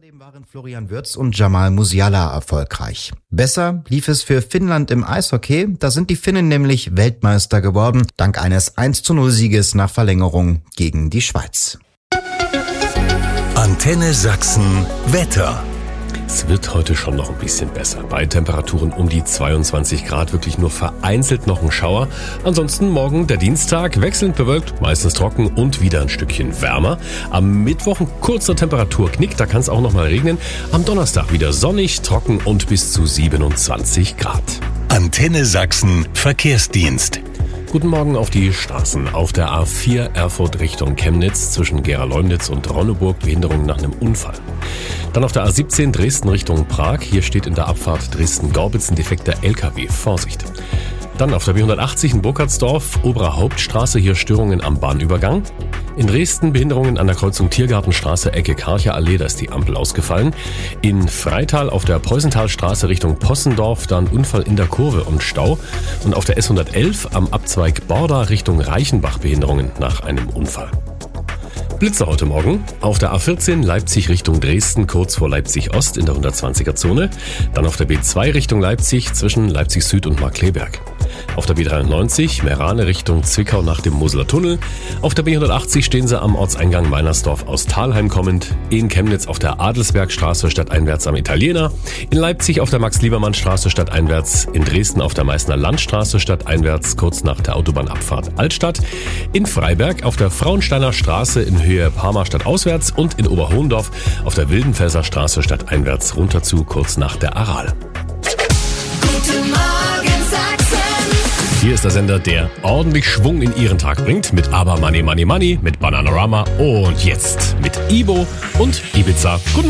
Außerdem waren Florian Wirtz und Jamal Musiala erfolgreich. Besser lief es für Finnland im Eishockey, da sind die Finnen nämlich Weltmeister geworden, dank eines 1:0-Sieges nach Verlängerung gegen die Schweiz. Antenne Sachsen Wetter. Es wird heute schon noch ein bisschen besser. Bei Temperaturen um die 22 Grad, wirklich nur vereinzelt noch ein Schauer. Ansonsten morgen der Dienstag, wechselnd bewölkt, meistens trocken und wieder ein Stückchen wärmer. Am Mittwoch ein kurzer Temperaturknick, da kann es auch noch mal regnen. Am Donnerstag wieder sonnig, trocken und bis zu 27 Grad. Antenne Sachsen Verkehrsdienst. Guten Morgen auf die Straßen. Auf der A4 Erfurt Richtung Chemnitz zwischen Gera-Leumnitz und Ronneburg Behinderung nach einem Unfall. Dann auf der A17 Dresden Richtung Prag. Hier steht in der Abfahrt Dresden-Gorbitz ein defekter LKW. Vorsicht. Dann auf der B180 in Burkhardsdorf, Obere Hauptstraße, hier Störungen am Bahnübergang. In Dresden Behinderungen an der Kreuzung Tiergartenstraße, Ecke Karcher Allee, da ist die Ampel ausgefallen. In Freital auf der Peusenthalstraße Richtung Possendorf, dann Unfall in der Kurve und Stau. Und auf der S111 am Abzweig Borda Richtung Reichenbach Behinderungen nach einem Unfall. Blitzer heute Morgen. Auf der A14 Leipzig Richtung Dresden, kurz vor Leipzig Ost in der 120er-Zone. Dann auf der B2 Richtung Leipzig zwischen Leipzig Süd und Markkleeberg. Auf der B93 Meerane Richtung Zwickau nach dem Moseler Tunnel. Auf der B180 stehen sie am Ortseingang Meinersdorf aus Thalheim kommend. In Chemnitz auf der Adelsbergstraße stadteinwärts am Italiener. In Leipzig auf der Max-Liebermann-Straße stadteinwärts. In Dresden auf der Meißner Landstraße stadteinwärts kurz nach der Autobahnabfahrt Altstadt. In Freiberg auf der Frauensteiner Straße in Höhe Parma stadtauswärts und in Oberhohendorf auf der Wildenfelser Straße stadteinwärts runter zu kurz nach der Aral. Guten Morgen Sachsen. Hier ist der Sender, der ordentlich Schwung in Ihren Tag bringt mit Aber Money Money Money, mit Bananarama und jetzt mit Ibo und Ibiza. Guten